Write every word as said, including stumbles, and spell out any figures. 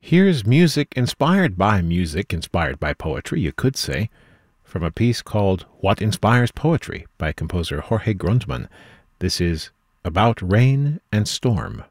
Here's music inspired by music, inspired by poetry, you could say, from a piece called What Inspires Poetry by composer Jorge Grundmann. This is About Rain and Storm.